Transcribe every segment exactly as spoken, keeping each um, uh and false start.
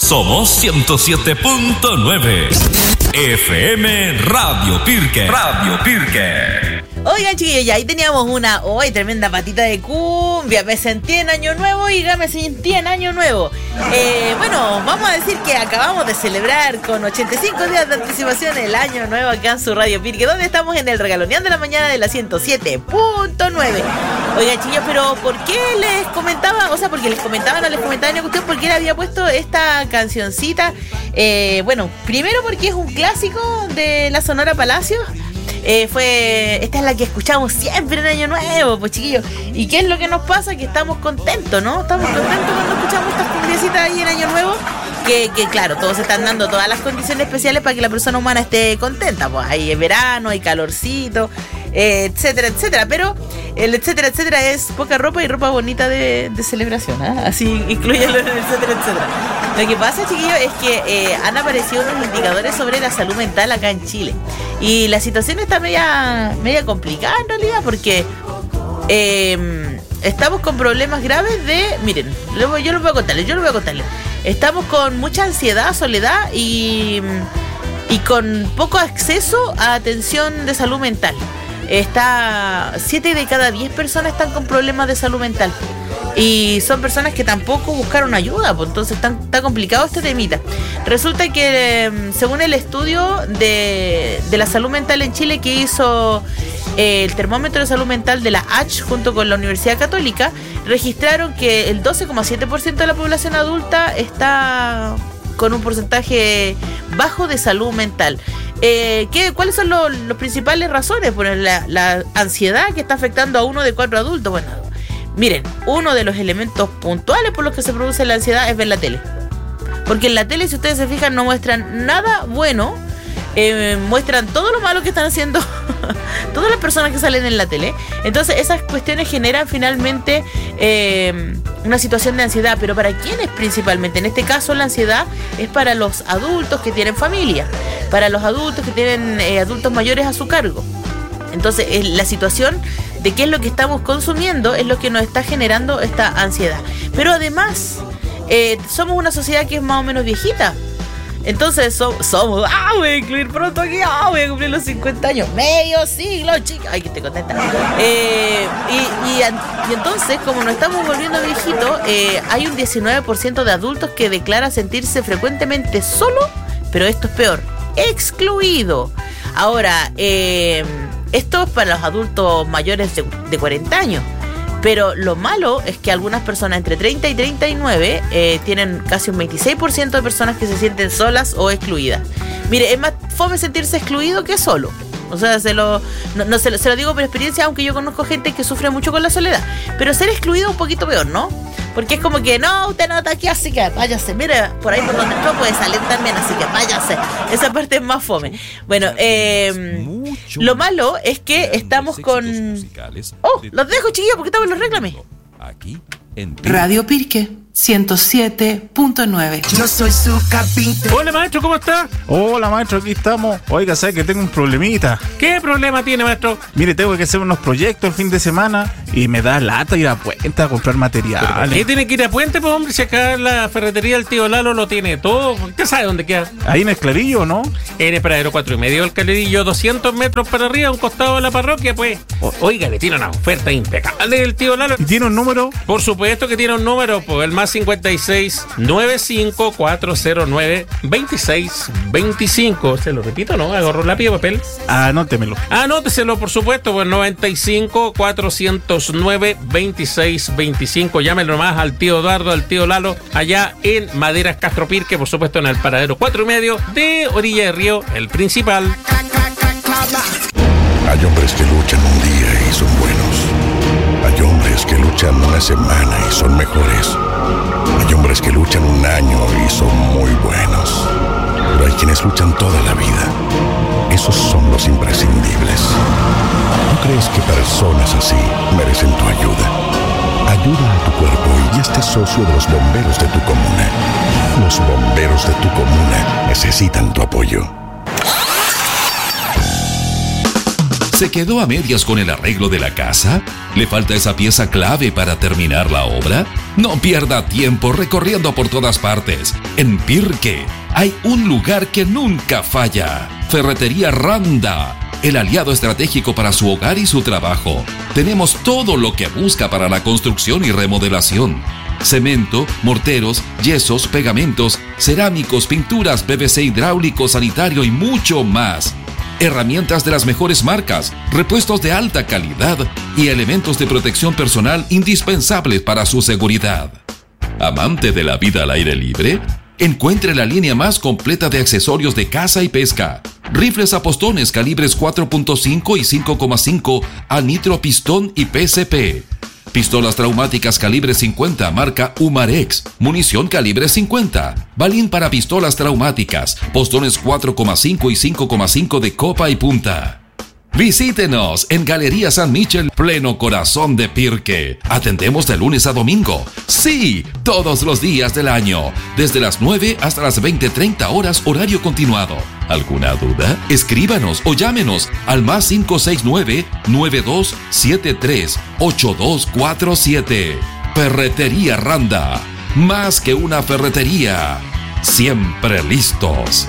Somos ciento siete punto nueve. F M Radio Pirque. Radio Pirque. Oigan, chiquillos, ya ahí teníamos una hoy tremenda patita de cumbia. Me sentí en Año Nuevo, oiga, me sentí en Año Nuevo. Eh, bueno, vamos a decir que acabamos de celebrar con ochenta y cinco días de anticipación el Año Nuevo acá en su Radio Pirque, donde estamos en el Regaloneando de la Mañana de la ciento siete punto nueve. Oigan, chiquillos, pero ¿por qué les comentaba? O sea, porque les comentaba, no les comentaba ni a usted por qué le había puesto esta cancioncita. Eh, bueno, primero porque es un clásico de la Sonora Palacios. Eh, fue esta es la que escuchamos siempre en Año Nuevo, pues chiquillos. ¿Y qué es lo que nos pasa? Que estamos contentos, ¿no? Estamos contentos cuando escuchamos estas cumbiecitas ahí en Año Nuevo. Que, que claro, todos están dando todas las condiciones especiales para que la persona humana esté contenta. Pues ahí es verano, hay calorcito, eh, etcétera, etcétera. Pero el etcétera, etcétera es poca ropa y ropa bonita de, de celebración, ¿eh? Así incluyelo en el etcétera, etcétera. Lo que pasa, chiquillos, es que eh, han aparecido unos indicadores sobre la salud mental acá en Chile. Y la situación está media, media complicada en realidad, porque eh, estamos con problemas graves de... Miren, yo lo voy a contarles, yo lo voy a contarles. Estamos con mucha ansiedad, soledad y, y con poco acceso a atención de salud mental. Está siete de cada diez personas están con problemas de salud mental. Y son personas que tampoco buscaron ayuda, pues entonces está, está complicado este temita. Resulta que eh, según el estudio de, de la salud mental en Chile que hizo eh, el termómetro de salud mental de la H junto con la Universidad Católica, registraron que el doce coma siete por ciento de la población adulta está con un porcentaje bajo de salud mental. Eh, ¿qué, ¿Cuáles son los, los principales razones? Bueno, la, la ansiedad que está afectando a uno de cuatro adultos. Bueno, miren, uno de los elementos puntuales por los que se produce la ansiedad es ver la tele. Porque en la tele, si ustedes se fijan, no muestran nada bueno. Eh, muestran todo lo malo que están haciendo todas las personas que salen en la tele. Entonces esas cuestiones generan finalmente eh, una situación de ansiedad. Pero ¿para quiénes principalmente? En este caso la ansiedad es para los adultos que tienen familia, para los adultos que tienen eh, adultos mayores a su cargo. Entonces eh, la situación de qué es lo que estamos consumiendo es lo que nos está generando esta ansiedad. Pero además eh, somos una sociedad que es más o menos viejita. Entonces so, somos, ah, voy a incluir pronto aquí, ah, voy a cumplir los cincuenta años, medio siglo, chica, ay, que estoy contenta. Eh, y, y, y entonces, como nos estamos volviendo viejitos, eh, hay un diecinueve por ciento de adultos que declara sentirse frecuentemente solo, pero esto es peor, excluido. Ahora, eh, esto es para los adultos mayores de, de cuarenta años. Pero lo malo es que algunas personas entre treinta y treinta y nueve eh, tienen casi un veintiséis por ciento de personas que se sienten solas o excluidas. Mire, es más fome sentirse excluido que solo. O sea, se lo, no, no se, lo, se lo digo por experiencia, aunque yo conozco gente que sufre mucho con la soledad. Pero ser excluido es un poquito peor, ¿no? Porque es como que, no, usted no está aquí, así que váyase. Mire, por ahí por donde entró puede salir también, así que váyase. Esa parte es más fome. Bueno, eh, lo malo es que estamos con... Oh, los dejo, chiquillos, porque estamos en los reclames. Aquí en Radio Pirque ciento siete punto nueve. Yo soy su capitán. Hola, maestro, ¿cómo está? Hola, maestro, aquí estamos. Oiga, ¿sabe que tengo un problemita? ¿Qué problema tiene, maestro? Mire, tengo que hacer unos proyectos el fin de semana y me da lata ir a Puente a comprar materiales. ¿Qué tiene que ir a Puente, pues, hombre? Si acá la ferretería del tío Lalo lo tiene todo. ¿Qué sabe dónde queda? Ahí en el Clarillo, ¿no? En el paradero cuatro y medio del Clarillo, doscientos metros para arriba, a un costado de la parroquia, pues. O, oiga, le tiene una oferta impecable el tío Lalo. ¿Y tiene un número? Por supuesto que tiene un número, pues, el más cincuenta y seis nueve cinco cuatro cero nueve veintiséis veinticinco. Se lo repito, ¿no? Agarro lápiz y papel. Anótemelo. Anóteselo, por supuesto, pues noventa y cinco cuatrocientos nueve veintiséis veinticinco. Llámenlo nomás al tío Eduardo, al tío Lalo, allá en Maderas Castro Pirque, por supuesto en el paradero cuatro y medio de Orilla de Río, el principal. Hay hombres que luchan un día y son buenos. Hay hombres que luchan una semana y son mejores. Hay hombres que luchan un año y son muy buenos. Pero hay quienes luchan toda la vida. Esos son los imprescindibles. ¿No crees que personas así merecen tu ayuda? Ayuda a tu cuerpo y hazte socio de los bomberos de tu comuna. Los bomberos de tu comuna necesitan tu apoyo. ¿Se quedó a medias con el arreglo de la casa? ¿Le falta esa pieza clave para terminar la obra? No pierda tiempo recorriendo por todas partes. En Pirque hay un lugar que nunca falla. Ferretería Randa, el aliado estratégico para su hogar y su trabajo. Tenemos todo lo que busca para la construcción y remodelación. Cemento, morteros, yesos, pegamentos, cerámicos, pinturas, P V C hidráulico, sanitario y mucho más. Herramientas de las mejores marcas, repuestos de alta calidad y elementos de protección personal indispensables para su seguridad. ¿Amante de la vida al aire libre? Encuentre la línea más completa de accesorios de caza y pesca. Rifles a postones calibres cuatro punto cinco y cinco coma cinco a nitro pistón y P C P. Pistolas traumáticas calibre cincuenta marca Umarex. Munición calibre cincuenta. Balín para pistolas traumáticas. Postones cuatro coma cinco y cinco coma cinco de copa y punta. Visítenos en Galería San Michel, pleno corazón de Pirque. Atendemos de lunes a domingo. Sí, todos los días del año. Desde las nueve hasta las veinte treinta horas horario continuado. ¿Alguna duda? Escríbanos o llámenos al más cinco seis nueve, nueve dos siete tres, ocho dos cuatro siete. Ferretería Randa. Más que una ferretería. Siempre listos.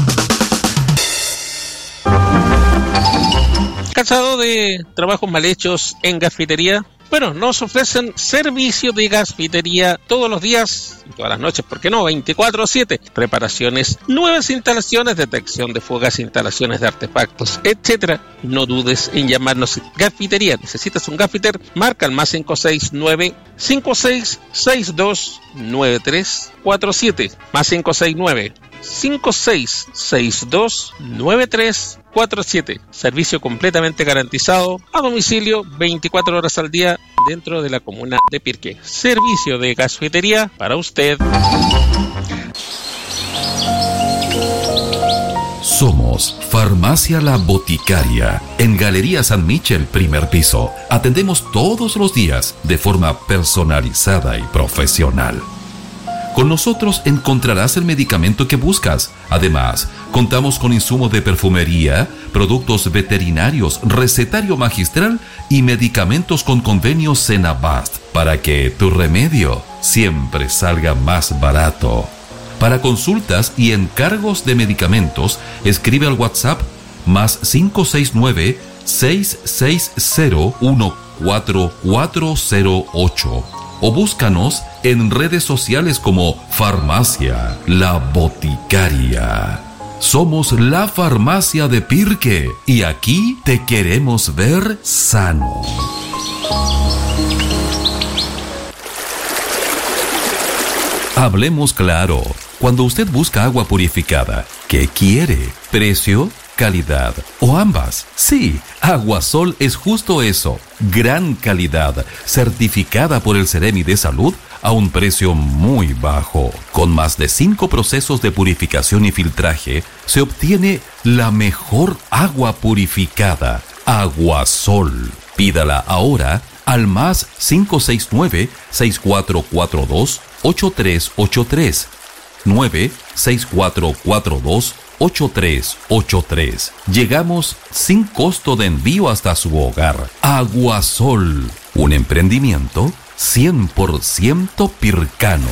¿Cansado de trabajos mal hechos en gasfitería? Bueno, nos ofrecen servicio de gasfitería todos los días y todas las noches, ¿por qué no? veinticuatro siete. Preparaciones, nuevas instalaciones, detección de fugas, instalaciones de artefactos, etcétera. No dudes en llamarnos. Gasfitería. ¿Necesitas un gasfiter? Marca el más cinco seis nueve, cinco seis seis dos, nueve tres cuatro siete. Más cinco seis nueve, cinco seis seis dos, nueve tres cuatro siete. Servicio completamente garantizado a domicilio veinticuatro horas al día dentro de la comuna de Pirque. Servicio de gasfitería para usted. Somos Farmacia La Boticaria, en Galería San Michel, primer piso. Atendemos todos los días de forma personalizada y profesional. Con nosotros encontrarás el medicamento que buscas. Además, contamos con insumos de perfumería, productos veterinarios, recetario magistral y medicamentos con convenio Senabast para que tu remedio siempre salga más barato. Para consultas y encargos de medicamentos, escribe al WhatsApp más cinco seis nueve, seis seis cero, uno cuatro cuatro cero ocho. O búscanos en redes sociales como Farmacia La Boticaria. Somos la farmacia de Pirque y aquí te queremos ver sano. Hablemos claro. Cuando usted busca agua purificada, ¿qué quiere? ¿Precio? ¿Calidad? ¿O ambas? Sí, Aguasol es justo eso. Gran calidad, certificada por el Ceremi de Salud a un precio muy bajo. Con más de cinco procesos de purificación y filtraje, se obtiene la mejor agua purificada. Aguasol. Pídala ahora al más cinco seis nueve, seis cuatro cuatro dos, ocho tres ocho tres. nueve seis cuatro cuatro dos, ocho tres ocho tres. Llegamos sin costo de envío hasta su hogar. Aguasol, un emprendimiento cien por ciento pircano.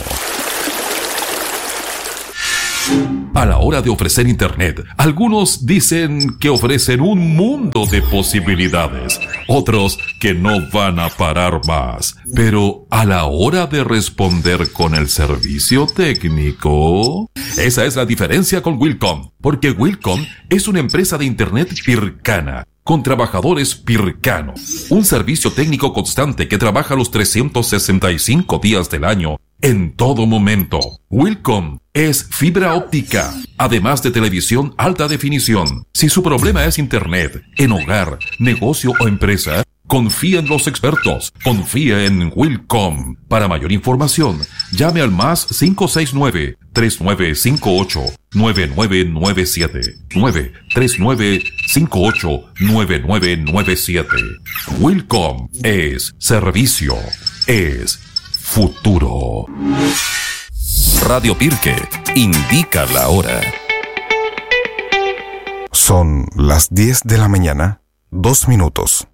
A la hora de ofrecer internet, algunos dicen que ofrecen un mundo de posibilidades, otros que no van a parar más. Pero a la hora de responder con el servicio técnico, esa es la diferencia con Wilcom, porque Wilcom es una empresa de internet pircana, con trabajadores pircanos, un servicio técnico constante que trabaja los trescientos sesenta y cinco días del año, en todo momento. Wilcom es fibra óptica, además de televisión alta definición. Si su problema es internet, en hogar, negocio o empresa, confía en los expertos. Confía en Wilcom. Para mayor información, llame al más cinco seis nueve, tres nueve cinco ocho, nueve nueve nueve siete. nueve tres nueve cinco ocho, nueve nueve nueve siete. Wilcom es servicio, es futuro. Radio Pirque indica la hora. Son las diez de la mañana, dos minutos.